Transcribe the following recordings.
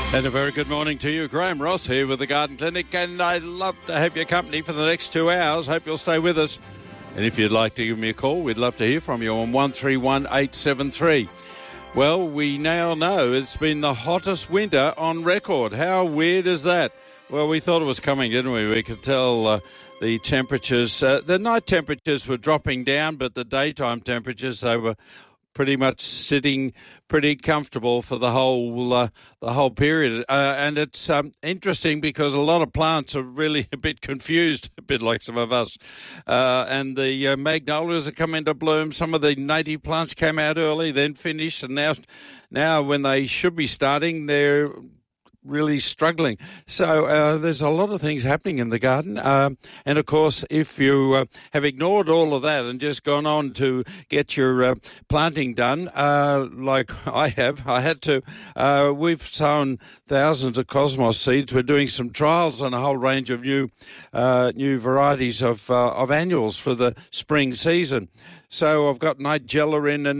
And a very good morning to you. Graham Ross here with the Garden Clinic, and I'd love to have your company for the next 2 hours. Hope you'll stay with us. And if you'd like to give me a call, we'd love to hear from you on 131 873. Well, we now know it's been the hottest winter on record. How weird is that? Well, we thought it was coming, didn't we? We could tell the temperatures, the night temperatures were dropping down, but the daytime temperatures, they were pretty much sitting pretty comfortable for the whole period. And it's interesting because a lot of plants are really a bit confused, a bit like some of us. And the magnolias are coming into bloom. Some of the native plants came out early, then finished, and now when they should be starting, they're really struggling. So there's a lot of things happening in the garden. And, of course, if you have ignored all of that and just gone on to get your planting done, like I had to, we've sown thousands of cosmos seeds. We're doing some trials on a whole range of new varieties of annuals for the spring season. So I've got Nigella in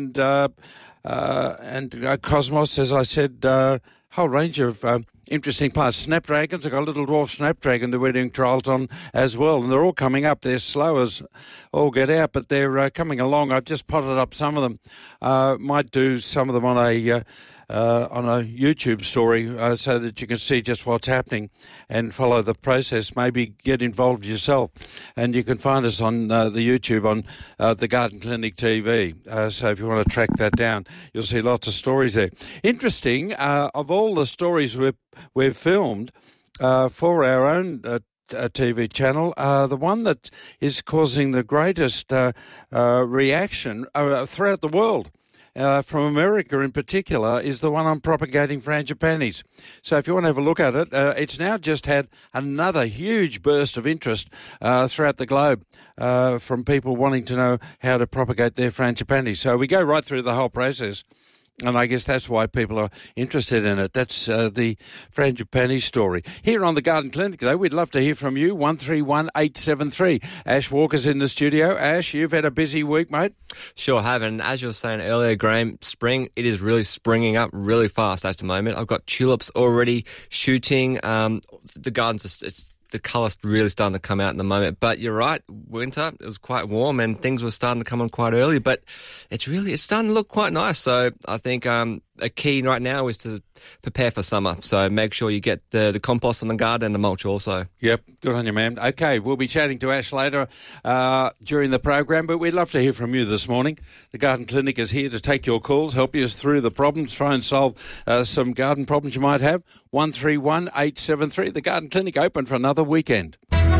and Cosmos, as I said, whole range of interesting plants. Snapdragons, I've got a little dwarf snapdragon that we're doing trials on as well, and they're all coming up. They're slow as all get out, but they're coming along. I've just potted up some of them. Might do some of them on a YouTube story so that you can see just what's happening and follow the process. Maybe get involved yourself. And you can find us on the YouTube on the Garden Clinic TV. So if you want to track that down, you'll see lots of stories there. Interesting, of all the stories we've filmed for our own TV channel, the one that is causing the greatest reaction throughout the world, from America in particular, is the one on propagating frangipanis. So if you want to have a look at it, it's now just had another huge burst of interest throughout the globe from people wanting to know how to propagate their frangipanis. So we go right through the whole process. And I guess that's why people are interested in it. That's the frangipani story. Here on the Garden Clinic, though, we'd love to hear from you, 131 873. Ash Walker's in the studio. Ash, you've had a busy week, mate. Sure have, and as you were saying earlier, Graham, spring, it is really springing up really fast at the moment. I've got tulips already shooting. The garden's the colour's really starting to come out in the moment. But you're right, winter, it was quite warm and things were starting to come on quite early, but it's starting to look quite nice. So I think a key right now is to prepare for summer. So make sure you get the compost on the garden and the mulch also. Yep, good on you, man. Okay, we'll be chatting to Ash later during the program, but we'd love to hear from you this morning. The Garden Clinic is here to take your calls, help you through the problems, try and solve some garden problems you might have. 131 873. The Garden Clinic open for another weekend.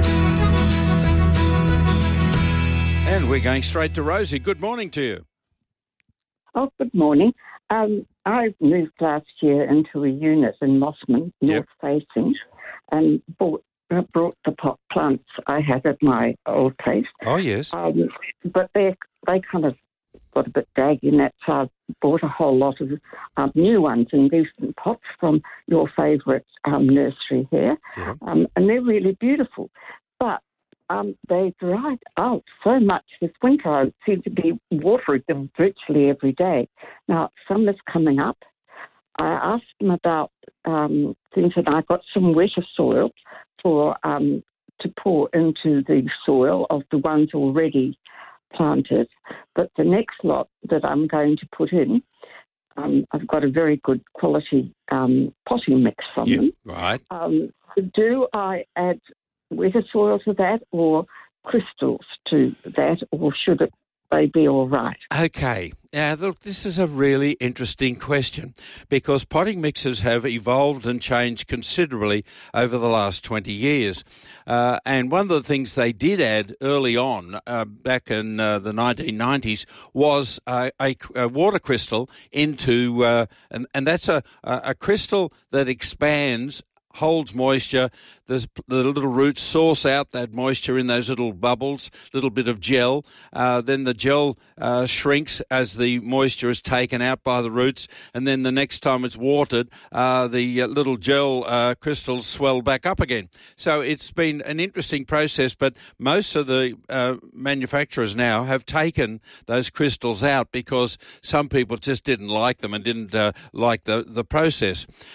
And we're going straight to Rosie. Good morning to you. Oh, good morning. I moved last year into a unit in Mossman, north-facing, and brought the pot plants I had at my old place. Oh, yes. But they kind of got a bit daggy, and that's why I bought a whole lot of new ones in decent pots from your favourite nursery here. Yeah. And they're really beautiful. But they dried out so much this winter. I seem to be watering them virtually every day. Now, summer's coming up. I asked them about things, and I got some wetter soil to pour into the soil of the ones already planted. But the next lot that I'm going to put in, I've got a very good quality potting mix from them. Right. Do I add wetter soil to that or crystals to that, or should they be all right? Okay. Now, look, this is a really interesting question because potting mixes have evolved and changed considerably over the last 20 years. And one of the things they did add early on, back in the 1990s, was a water crystal into, and that's a crystal that expands, holds moisture. The little roots source out that moisture in those little bubbles, little bit of gel. Then the gel shrinks as the moisture is taken out by the roots, and then the next time it's watered, the little gel crystals swell back up again. So it's been an interesting process, but most of the manufacturers now have taken those crystals out because some people just didn't like them and didn't like the process.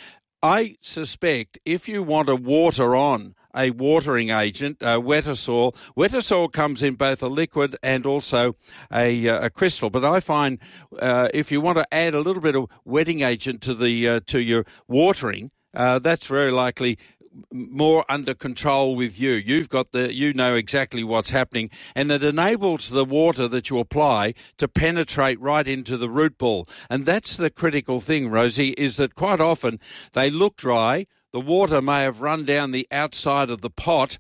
I suspect if you want to water on a watering agent, Wetter soil comes in both a liquid and also a crystal. But I find if you want to add a little bit of wetting agent to your watering, that's very likely more under control with you. You know exactly what's happening, and it enables the water that you apply to penetrate right into the root ball. And that's the critical thing, Rosie, is that quite often they look dry. The water may have run down the outside of the pot,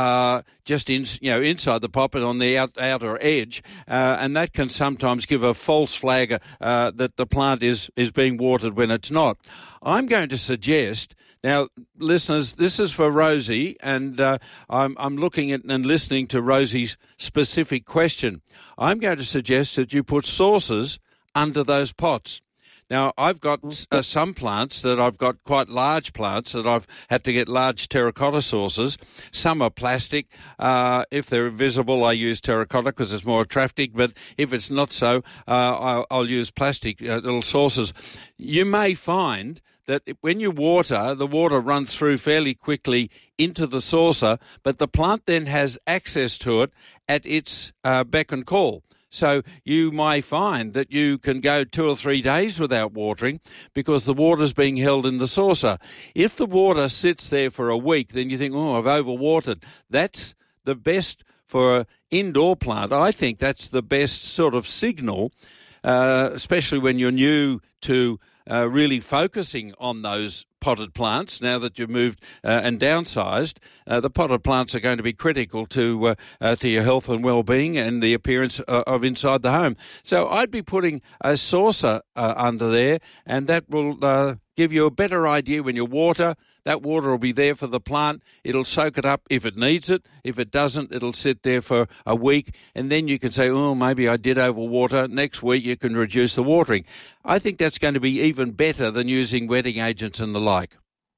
inside the pot, but on the outer edge, and that can sometimes give a false flag that the plant is being watered when it's not. I'm going to suggest. Now, listeners, this is for Rosie, and I'm looking at and listening to Rosie's specific question. I'm going to suggest that you put saucers under those pots. Now, I've got some plants that I've got quite large plants that I've had to get large terracotta saucers. Some are plastic. If they're invisible, I use terracotta because it's more attractive. But if it's not so, I'll use plastic little saucers. You may find that when you water, the water runs through fairly quickly into the saucer, but the plant then has access to it at its beck and call. So you may find that you can go 2 or 3 days without watering because the water's being held in the saucer. If the water sits there for a week, then you think, I've overwatered. That's the best for an indoor plant. I think that's the best sort of signal, especially when you're new to really focusing on those potted plants. Now that you've moved and downsized, the potted plants are going to be critical to your health and well-being and the appearance of inside the home. So I'd be putting a saucer under there, and that will give you a better idea when you water. That water will be there for the plant. It'll soak it up if it needs it. If it doesn't, it'll sit there for a week, and then you can say, maybe I did overwater. Next week you can reduce the watering. I think that's going to be even better than using wetting agents and the like.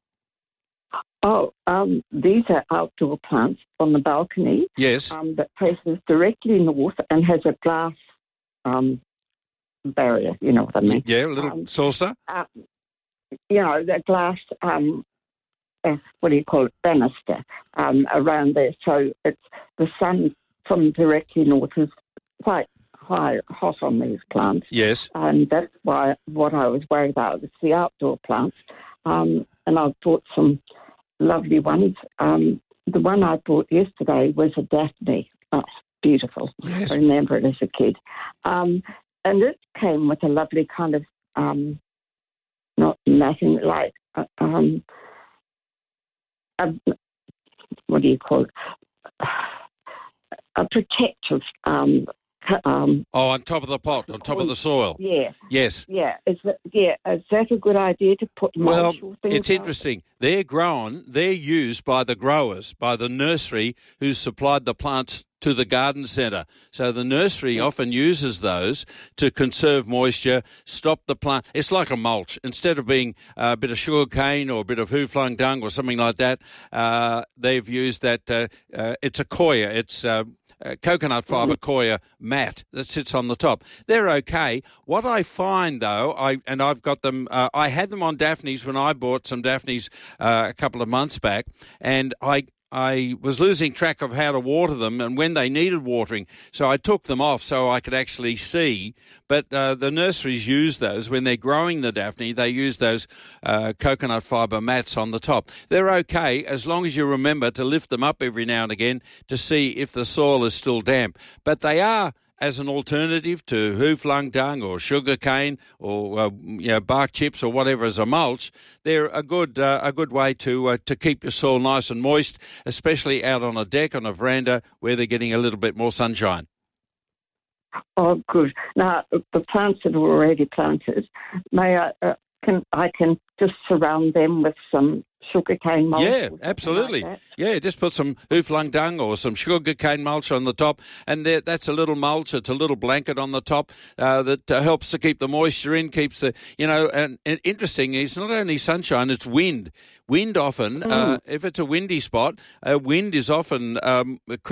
These are outdoor plants on the balcony. Yes. That faces directly north and has a glass barrier, you know what I mean? Yeah, a little saucer. The glass... banister around there. So it's the sun from directly north is quite hot on these plants. Yes. And that's why what I was worried about is the outdoor plants. And I've bought some lovely ones. The one I bought yesterday was a Daphne. Oh, beautiful. Yes. I remember it as a kid. And it came with a lovely kind of, not nothing like... what do you call it? A protective. On top of the pot, on top of the soil. Yeah. Yes. Yeah. Is that a good idea to put? Well, it's interesting. They're used by the growers, by the nursery who supplied the plants to the garden centre. So the nursery often uses those to conserve moisture, stop the plant. It's like a mulch. Instead of being a bit of sugar cane or a bit of hoo-flung dung or something like that, they've used that. It's a coir. It's coconut fibre coir mat that sits on the top. They're okay. What I find, though, I've got them, I had them on Daphnes when I bought some Daphnes a couple of months back, and I was losing track of how to water them and when they needed watering, so I took them off so I could actually see. But the nurseries use those when they're growing the Daphne. They use those coconut fibre mats on the top. They're okay as long as you remember to lift them up every now and again to see if the soil is still damp. But they are, as an alternative to hoo-flung dung or sugar cane or bark chips or whatever as a mulch, they're a good way to keep your soil nice and moist, especially out on a deck, on a veranda, where they're getting a little bit more sunshine. Oh, good. Now, the plants that are already planted, I can just surround them with some sugarcane mulch? Yeah, absolutely. Like just put some hoo-flung dung or some sugarcane mulch on the top, and that's a little mulch. It's a little blanket on the top that helps to keep the moisture in, keeps the, and interesting, it's not only sunshine, it's wind. Wind often, if it's a windy spot, wind is often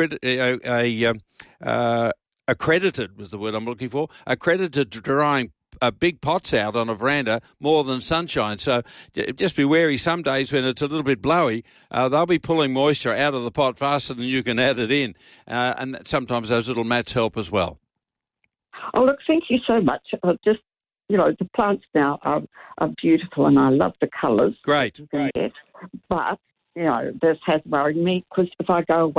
accredited was the word I'm looking for, accredited to drying big pots out on a veranda more than sunshine. So just be wary. Some days when it's a little bit blowy, they'll be pulling moisture out of the pot faster than you can add it in. And sometimes those little mats help as well. Oh, look, thank you so much. The plants now are beautiful and I love the colours. Great. But, this has worried me because if I go away